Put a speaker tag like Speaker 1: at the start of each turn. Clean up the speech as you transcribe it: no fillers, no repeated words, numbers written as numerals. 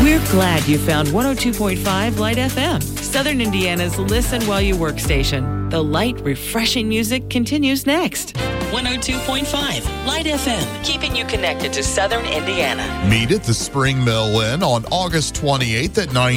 Speaker 1: We're glad you found 102.5 Light FM, Southern Indiana's listen while you work station. The light, refreshing music continues next. 102.5 Light FM, keeping you connected to Southern Indiana.
Speaker 2: Meet at the Spring Mill Inn on August 28th at 9